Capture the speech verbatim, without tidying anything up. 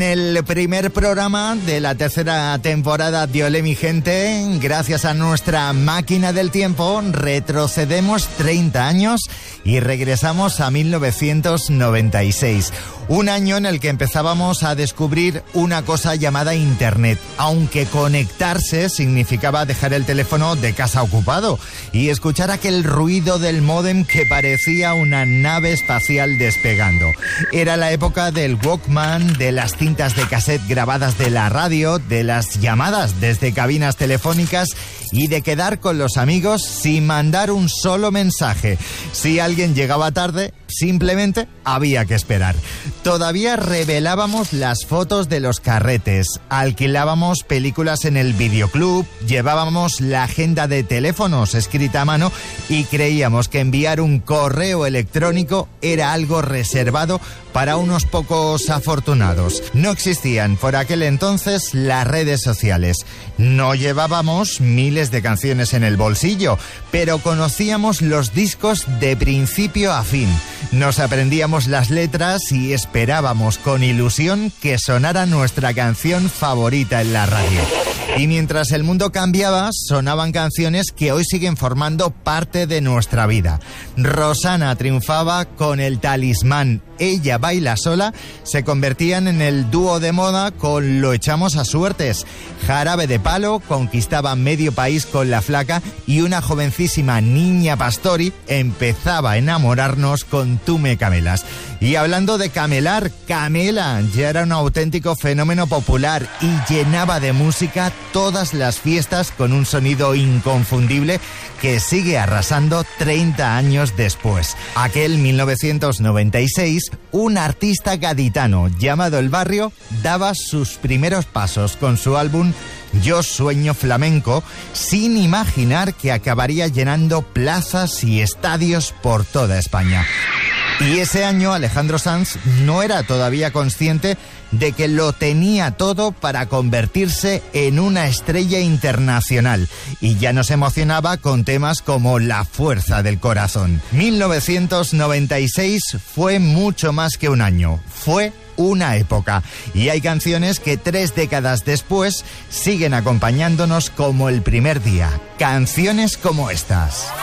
El primer programa de la tercera temporada de Olé mi gente, gracias a nuestra máquina del tiempo, retrocedemos treinta años y regresamos a mil novecientos noventa y seis. Un año en el que empezábamos a descubrir una cosa llamada Internet, aunque conectarse significaba dejar el teléfono de casa ocupado y escuchar aquel ruido del módem que parecía una nave espacial despegando. Era la época del Walkman, de las cintas de cassette grabadas de la radio, de las llamadas desde cabinas telefónicas y de quedar con los amigos sin mandar un solo mensaje. Si alguien llegaba tarde, simplemente había que esperar. Todavía revelábamos las fotos de los carretes, alquilábamos películas en el videoclub, llevábamos la agenda de teléfonos escrita a mano y creíamos que enviar un correo electrónico era algo reservado para unos pocos afortunados. No existían por aquel entonces las redes sociales. No llevábamos miles de canciones en el bolsillo, pero conocíamos los discos de principio a fin. Nos aprendíamos las letras y esperábamos con ilusión que sonara nuestra canción favorita en la radio. Y mientras el mundo cambiaba, sonaban canciones que hoy siguen formando parte de nuestra vida. Rosana triunfaba con El Talismán, Ella baila sola, se convertían en el dúo de moda con Lo echamos a suertes. Jarabe de Palo conquistaba medio país con La flaca y una jovencísima Niña Pastori empezaba a enamorarnos con Tú me camelas. Y hablando de camelar, Camela ya era un auténtico fenómeno popular y llenaba de música todas las fiestas con un sonido inconfundible que sigue arrasando treinta años después. Aquel mil novecientos noventa y seis, un artista gaditano llamado El Barrio daba sus primeros pasos con su álbum Yo sueño flamenco, sin imaginar que acabaría llenando plazas y estadios por toda España. Y ese año Alejandro Sanz no era todavía consciente de que lo tenía todo para convertirse en una estrella internacional y ya nos emocionaba con temas como La fuerza del corazón. mil novecientos noventa y seis fue mucho más que un año, fue una época y hay canciones que tres décadas después siguen acompañándonos como el primer día, canciones como estas.